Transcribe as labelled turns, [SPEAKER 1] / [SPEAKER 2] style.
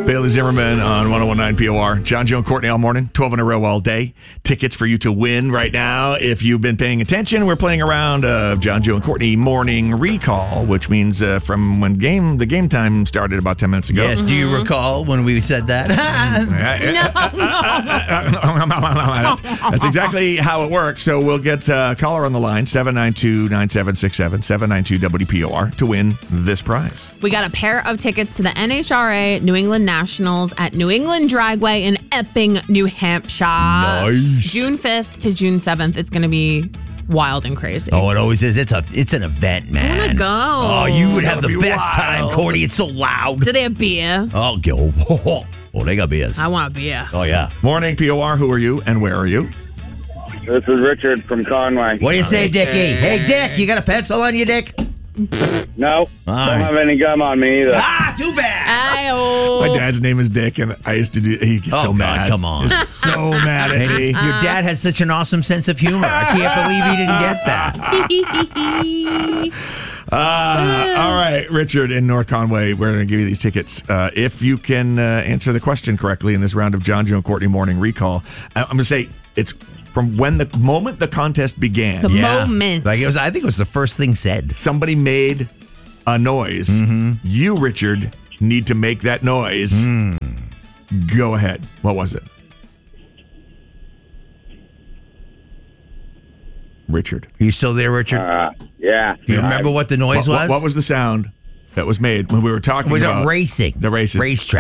[SPEAKER 1] Bailey Zimmerman on 101.9 POR. John, Joe, and Courtney all morning, 12 in a row all day. Tickets for you to win right now. If you've been paying attention, we're playing a round of John, Joe, and Courtney Morning Recall, which means from when the game time started about 10 minutes ago.
[SPEAKER 2] Yes, do you recall when we said that?
[SPEAKER 1] That's exactly how it works. So we'll get a caller on the line, 792-9767, 792-WPOR, to win this prize.
[SPEAKER 3] We got a pair of tickets to the NHRA New England Nationals at New England Dragway in Epping, New Hampshire.
[SPEAKER 1] Nice.
[SPEAKER 3] June 5th to June 7th. It's going to be wild and crazy.
[SPEAKER 2] Oh, it always is. It's an event, man.
[SPEAKER 3] I want to go.
[SPEAKER 2] Oh, you would have the
[SPEAKER 1] be
[SPEAKER 2] best time,
[SPEAKER 1] wild.
[SPEAKER 2] Courtney. It's so loud.
[SPEAKER 3] Do they have beer?
[SPEAKER 2] Oh, go. Oh, they got beers.
[SPEAKER 3] I want a beer.
[SPEAKER 2] Oh, yeah.
[SPEAKER 1] Morning, POR. Who are you and where are you?
[SPEAKER 4] This is Richard from Conway.
[SPEAKER 2] What do you say, Dickie? Hey, Dick, you got a pencil on you, Dick?
[SPEAKER 4] No,
[SPEAKER 2] right.
[SPEAKER 4] don't have any gum on me either.
[SPEAKER 2] Ah, too bad.
[SPEAKER 3] Ayo.
[SPEAKER 1] My dad's name is Dick, and I used to do. He gets
[SPEAKER 2] Oh,
[SPEAKER 1] so
[SPEAKER 2] God,
[SPEAKER 1] mad.
[SPEAKER 2] come on.
[SPEAKER 1] He's so mad at me.
[SPEAKER 2] Your dad has such an awesome sense of humor. I can't believe he didn't get that.
[SPEAKER 1] All right, Richard in North Conway, we're going to give you these tickets. If you can answer the question correctly in this round of John, Joe, and Courtney Morning Recall, I'm going to say it's from when the moment the contest began.
[SPEAKER 3] The moment.
[SPEAKER 2] Like I think it was the first thing said.
[SPEAKER 1] Somebody made a noise.
[SPEAKER 2] Mm-hmm.
[SPEAKER 1] You, Richard, need to make that noise.
[SPEAKER 2] Mm.
[SPEAKER 1] Go ahead. What was it? Richard.
[SPEAKER 2] Are you still there, Richard?
[SPEAKER 4] Yeah.
[SPEAKER 2] Do you remember what the noise was?
[SPEAKER 1] What was the sound that was made when we were talking
[SPEAKER 2] Was
[SPEAKER 1] about
[SPEAKER 2] it racing?
[SPEAKER 1] the races?
[SPEAKER 2] Racetrack.